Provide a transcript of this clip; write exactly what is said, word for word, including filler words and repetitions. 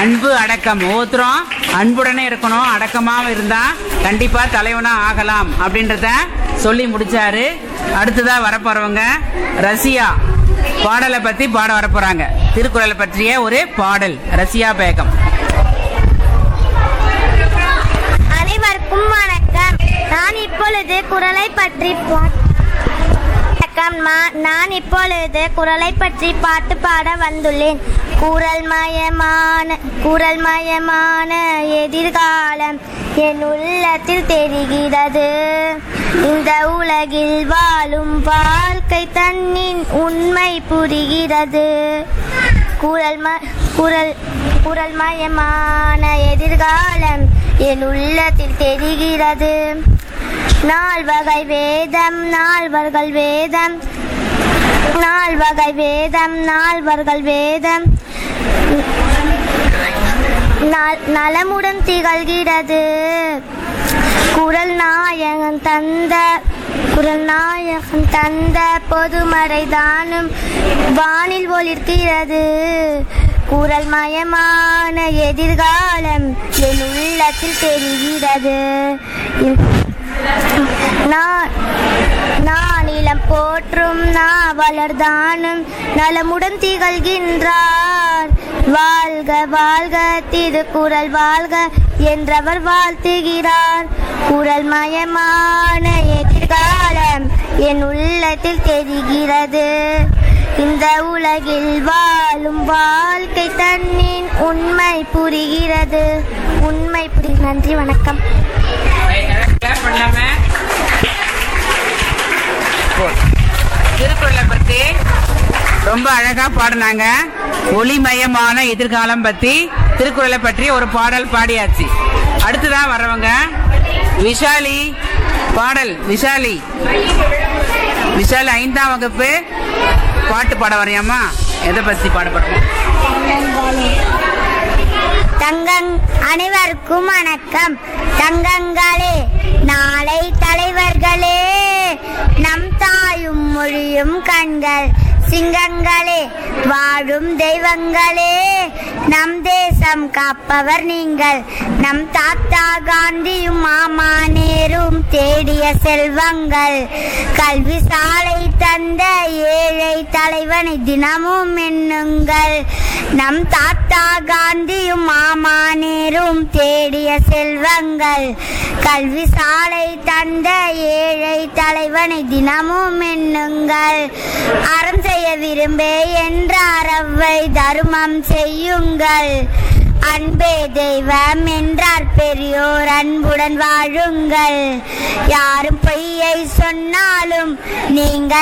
அன்பு அடக்கம் ஒவ்வொருத்தரும் அன்புடனே இருக்கணும், அடக்கமாக இருந்தா கண்டிப்பா தலைவனா ஆகலாம் அப்படின்றத சொல்லி முடிச்சாரு. அடுத்ததா வரப்போறவங்க ரசியா பாடலை பத்தி பாட வரப்போறாங்க. திருக்குறளை பற்றிய ஒரு பாடல். ரசியா பேகம். அனைவருக்கும் வணக்கம். நான் இப்பொழுது குறளை பற்றி வணக்கம். நான் இப்பொழுது குறளை பற்றி பாட்டு பாட வந்துள்ளேன். குறள் மயமான குறள் மயமான எதிர்காலம் என் உள்ளத்தில் தெரிகிறது. இந்த உலகில் வாழும் வாழ்க்கை தன்னின் உண்மை புரிகிறது. குறள் ம குறள் குறள் மயமான எதிர்காலம் என் உள்ளத்தில் தெரிகிறது. நால்வகை வேதம் நால்வர்கள் வேதம் நால்வகை வேதம் நால்வர்கள் வேதம் நலமுடன் திகழ்கிறது. குறள் நாயகன் தந்த குறள் நாயகன் தந்த பொதுமறை தானும் வானில் ஒளிர்கிறது. குறள் மயமான எதிர்காலம் என் உள்ளத்தில் தெரிகிறது. நானிலம் போற்றும் நாவலர் தானும் நலமுடன் திகழ்கின்றார். வாழ்க வாழ்க திருக்குறள் வாழ்க என்றவர் வாழ்த்துகிறார். குறள் மயமான எதிர்காலம் என் உள்ளத்தில் தெரிகிறது. இந்த உலகில் வாழும் வாழ்க்கை தன்னின் உண்மை புரிகிறது. உண்மை புரி நன்றி, வணக்கம். திருக்குறளை பத்தி ரொம்ப அழகா பாடினாங்க. ஒளிமயமான எதிர்காலம் பத்தி திருக்குறளை பற்றி ஒரு பாடல் பாடியாச்சு. அடுத்ததான் வரவங்க விஷாலி பாடல். விஷாலி விஷாலி ஐந்தாம் வகுப்பு பாட்டு பாட வரையாமா? எதை பத்தி பாடப்படுறோம்? தங்கங் அனைவருக்கும் வணக்கம். தங்கங்களே, நாளை தலைவர்களே, நம் தாயும் மொழியும் கண்கள் சிங்கங்களே, வாழும் தெய்வங்களே, நம் தேசம் காப்பவர் நீங்கள். நம் தாத்தா காந்தியும் மாமா நேரும் தேடிய செல்வங்கள். கல்வி சாலை தந்த ஏழை தலைவனை தினமும் எண்ணுங்கள். நம் தாத்தா காந்தியும் மாமா நேரும் தேடிய செல்வங்கள். கல்வி சாலை தந்த ஏழை தலைவனை தினமும் எண்ணுங்கள். அறம் செய்ய விரும்பே என்றார் அவ்வை தருமம் செய்யுங்கள். அன்பே தெய்வம் என்றார் பெரியோர் அன்புடன் வாழுங்கள். யாரும் பொய்யை சொன்னாலும் நீங்கள்